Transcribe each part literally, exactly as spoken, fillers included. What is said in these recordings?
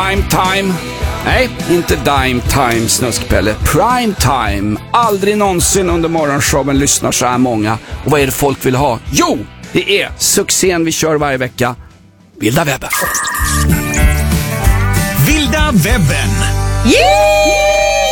prime time. Nej, inte dime time, snuskpelle. Prime time. Aldrig någonsin under morgonshowen lyssnar så här många. Och vad är det folk vill ha? Jo, det är succén vi kör varje vecka. Vilda webben. Vilda webben. Yeah!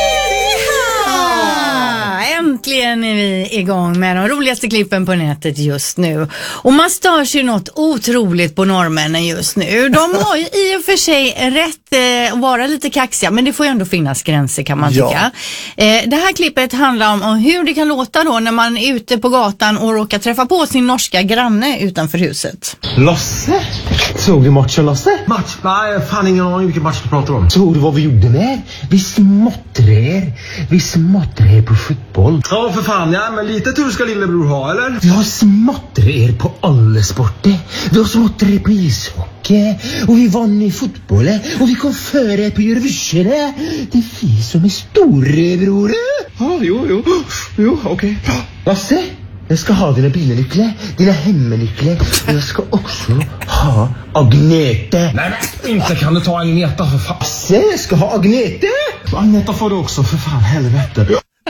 Äntligen är vi igång med de roligaste klippen på nätet just nu. Och man stör sig något otroligt på norrmännen just nu. De har ju i och för sig rätt att eh, vara lite kaxiga, men det får ju ändå finnas gränser, kan man Ja. tycka. Eh, det här klippet handlar om, om hur det kan låta då när man är ute på gatan och råkar träffa på sin norska granne utanför huset. Lasse? Såg du matchen, Lasse? Match? Nej, fan ingen aning vilken match du pratar om. Såg du vad vi gjorde med? Vi småttrar. Vi småttrar på fotboll. Ja, för fan. Ja, men lite tur ska lillebror ha, eller? Vi har småttrar på alla sporter. Vi har småttrar på ishockey. Och vi vann i fotboll. Och vi kom före på Eurovision. Det är vi som är storebror. Ja, jo, jo. Jo, okej. Okay. Lasse? Jag ska ha dina bilnycklar, dina hemnycklar. Och jag ska också ha Agnete. Nej, men inte kan du ta Agneta för fan. Lasse, jag ska ha Agnete. Agneta får du också, för fan, helvete.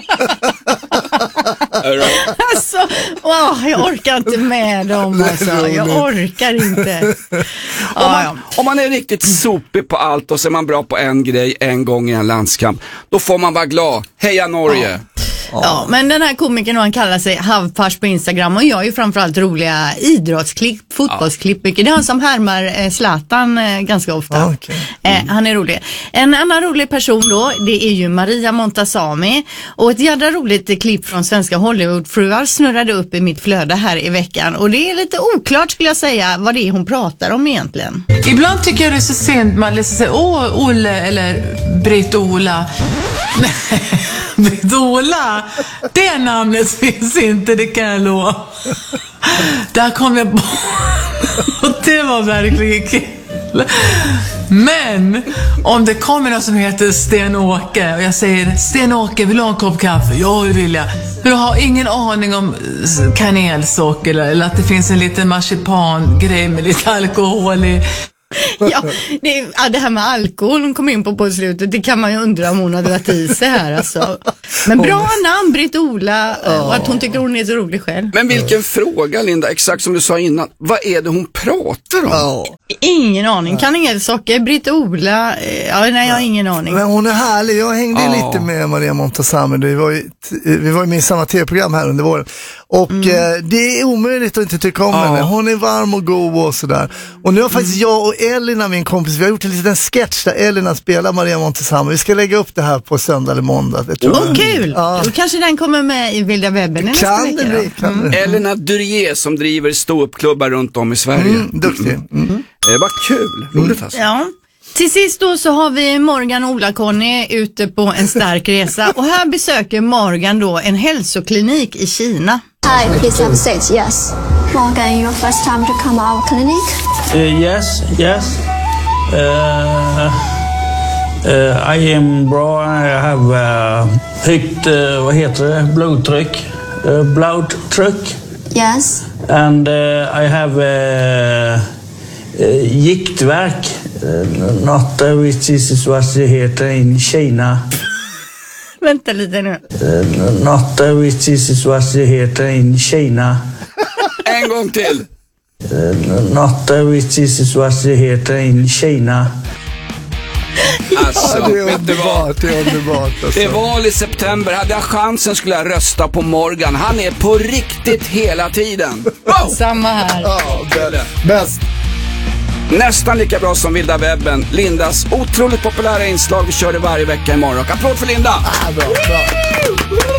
Alltså, åh, jag orkar inte med dem alltså. Jag orkar inte. Om Ja, man, ja. om man är riktigt sopig på allt och så är man bra på en grej en gång i en landskamp, då får man vara glad. Heja Norge! Ja, men den här komikern, han kallar sig Havpars på Instagram och gör ju framförallt roliga idrottsklipp, fotbollsklipp mycket. Det är han som härmar eh, Zlatan eh, ganska ofta. Ah, okay. eh, han är rolig. En annan rolig person då, det är ju Maria Montazami, och ett jävla roligt klipp från svenska Hollywoodfruar snurrade upp i mitt flöde här i veckan, och det är lite oklart, skulle jag säga, vad det är hon pratar om egentligen. Ibland tycker jag det är så sent man läser sig, åh, Olle eller Britt-Ola. Britt-Ola, det namnet finns inte, det kan jag lova. Där kom jag på. Och det var verkligen kul. Men om det kommer någon som heter Sten-Åke och jag säger, Sten-Åke, vill du ha en kopp kaffe? Ja, det vill jag. Men jag har ingen aning om kanelsocker eller, eller att det finns en liten marsipan-grej med lite alkohol i. Ja, det, ja, det här med alkohol hon kom in på på slutet, det kan man ju undra om hon hade varit i sig här alltså. Men bra namn, Britt-Ola, och att hon tycker hon är så rolig själv. Men vilken fråga, Linda, exakt som du sa innan. Vad är det hon pratar om? Ja. Ingen aning, kan ingen saker. Britt-Ola, ja, nej, jag har ingen aning. Men hon är härlig. Jag hängde ju Ja. lite med Maria Montazami. Vi var ju, vi var ju med i samma tv-program här under våren. Och Mm. eh, det är omöjligt att inte tycka om Ja. henne. Hon är varm och god och sådär. Och nu har faktiskt Mm. jag och Elina, min kompis, vi har gjort en liten sketch där Elina spelar Maria Montazami. Vi ska lägga upp det här på söndag eller måndag. Jag tror Åh, det. kul! Ja. Då kanske den kommer med i Vilda webben nästa Kan det vecka bli, då. kan det. Elena Durier som driver ståuppklubbar runt om i Sverige. Mm, duktig. Mm. Det var kul, roligt alltså. Ja. Till sist då så har vi Morgan och Ola-Conny ute på en stark resa, och här besöker Morgan då en hälsoklinik i Kina. Hi, please have a seat. Yes. Morgan, your first time to come our clinic? Uh, yes, yes. Uh, uh, I am bra. I have uh, högt, uh, vad heter det, blodtryck. Uh, blodtryck. Yes. And uh, I have uh, uh, giktverk. Uh, not uh, which is what det heter in Kina. Vänta lite nu. Uh, not uh, which is what det heter in Kina. En gång till. Uh, not uh, which is what det heter in Kina. Alltså, Ja, det är vet du vad? underbart, det är underbart alltså. Det är val i september. Hade jag chansen skulle jag rösta på Morgan. Han är på riktigt hela tiden. Wow! Samma här. Ja, bä- bäst. Nästan lika bra som Vilda webben. Lindas otroligt populära inslag. Vi kör det varje vecka imorgon. Applåd för Linda! Ah, bra, bra.